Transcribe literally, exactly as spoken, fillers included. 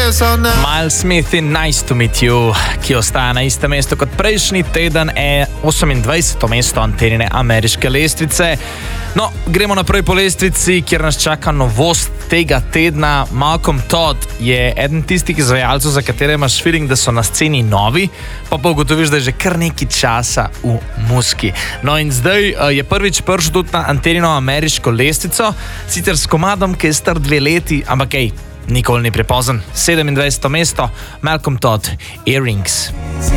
Miles Smith in Nice to Meet You, ki ostaja na istem mestu kot prejšnji teden, je osemindvajseto mesto Antenine ameriške lestvice. No, gremo naprej po lestvici, kjer nas čaka novost tega tedna. Malcolm Todd je eden tistih izvajalcev, za katere imaš feeling, da so na sceni novi, pa pa ugotoviš, da je že kar nekaj časa v muski. No in zdaj uh, je prvič prišel tudi na Antenino ameriško lestvico, sicer s komadom, ki je star dve leti, ampak ej, nikoli ni prepozen. sedemindvajseto mesto, Malcolm Todd, Earrings.